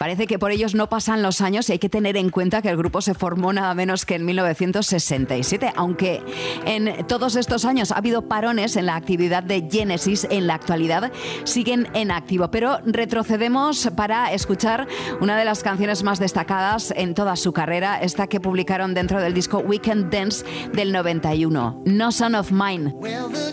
Parece que por ellos no pasan los años y hay que tener en cuenta que el grupo se formó nada menos que en 1967, aunque en todos estos años ha habido parones en la actividad de Genesis, en la actualidad siguen en activo. Pero retrocedemos para escuchar una de las canciones más destacadas en toda su carrera, esta que publicaron dentro del disco Weekend Dance del 91, No Son of Mine. Well, the